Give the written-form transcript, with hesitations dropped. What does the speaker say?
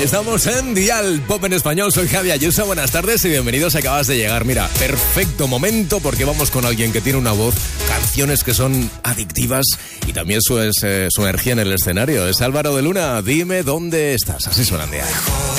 Estamos en Dial Pop en Español. Soy Javi Ayuso, buenas tardes y bienvenidos. Acabas de llegar, mira, perfecto momento porque vamos con alguien que tiene una voz, canciones que son adictivas y también su energía en el escenario. Es Álvaro de Luna, dime dónde estás. Así suenan de ahí.